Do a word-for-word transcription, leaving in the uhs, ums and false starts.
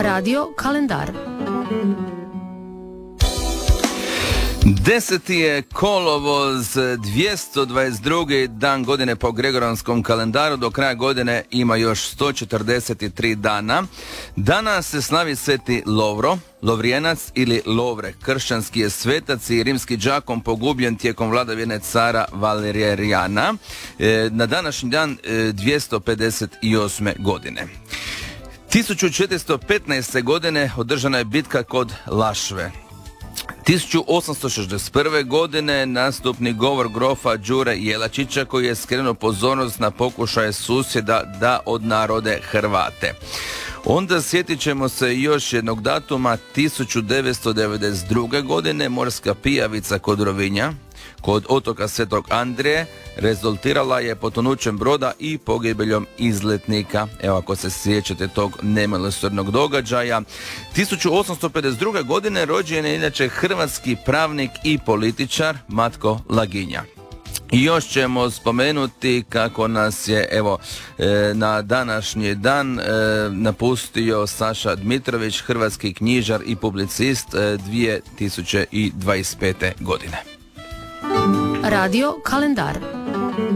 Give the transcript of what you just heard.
Radio kalendar. Deseti je kolovoz, dvjesto dvadeset drugi dan godine po Gregorijanskom kalendaru. Do kraja godine ima još sto četrdeset tri dana. Danas se slavi sveti Lovro, Lovrijenac ili Lovre. Kršćanski je svetac i rimski đakon pogubljen tijekom vladavine cara Valerijana e, na današnji dan e, dvjesto pedeset osme godine. tisuću četiristo petnaeste. godine održana je bitka kod Lašve. tisuću osamsto šezdeset prve. godine nastupni govor grofa Đure Jelačića koji je skrenuo pozornost na pokušaje susjeda da odnarode Hrvate. Onda sjetit ćemo se još jednog datuma, tisuću devetsto devedeset druge. godine morska pijavica kod Rovinja, kod otoka Svetog Andrije, rezultirala je potonućem broda i pogibeljom izletnika. Evo, ako se sjećate tog nemilosrdnog događaja. tisuću osamsto pedeset druge. godine rođen je inače hrvatski pravnik i političar Matko Laginja. I još ćemo spomenuti kako nas je evo e, na današnji dan e, napustio Saša Dmitrović, hrvatski knjižar i publicist e, dvije tisuće dvadeset pete. godine. Radio kalendar.